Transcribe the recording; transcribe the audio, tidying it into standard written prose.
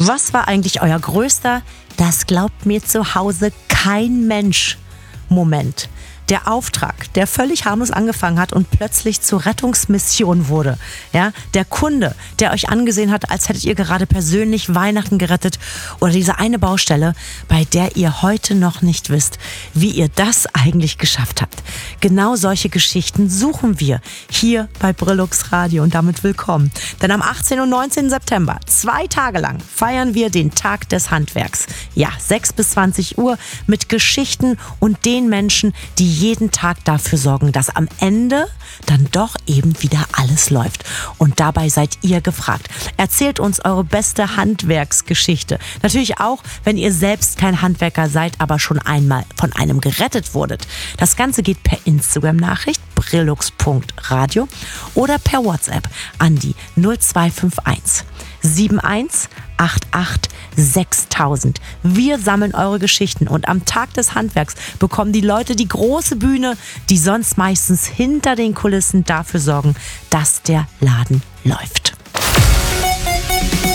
Was war eigentlich euer größter, das glaubt mir zu Hause kein Mensch Moment? Der Auftrag, der völlig harmlos angefangen hat und plötzlich zur Rettungsmission wurde. Ja, der Kunde, der euch angesehen hat, als hättet ihr gerade persönlich Weihnachten gerettet. Oder diese eine Baustelle, bei der ihr heute noch nicht wisst, wie ihr das eigentlich geschafft habt. Genau solche Geschichten suchen wir hier bei Brillux Radio und damit willkommen. Denn am 18. und 19. September, 2 Tage lang, feiern wir den Tag des Handwerks. Ja, 6 bis 20 Uhr mit Geschichten und den Menschen, die jeden Tag dafür sorgen, dass am Ende dann doch eben wieder alles läuft. Und dabei seid ihr gefragt. Erzählt uns eure beste Handwerksgeschichte. Natürlich auch, wenn ihr selbst kein Handwerker seid, aber schon einmal von einem gerettet wurdet. Das Ganze geht per Instagram-Nachricht brillux.radio oder per WhatsApp an die 0251 7188 6000. Wir sammeln eure Geschichten und am Tag des Handwerks bekommen die Leute die große Bühne, die sonst meistens hinter den Kulissen dafür sorgen, dass der Laden läuft.